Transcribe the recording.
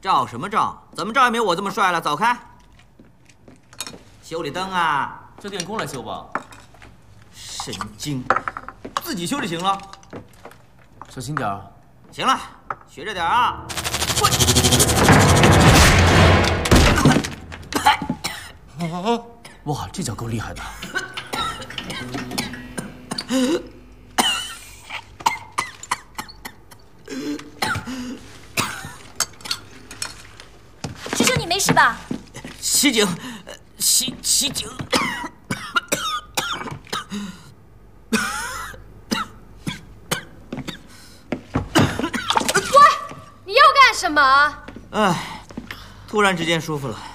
照什么照？怎么照也没我这么帅了。走开！修理灯啊， 叫电工来修吧。 神经，自己修就行了。 小心点儿。 行了，学着点啊。 哇，这脚够厉害的。 师兄，你没事吧？ 袭警，袭警！ 喂，你要干什么？ 哎，突然之间舒服了。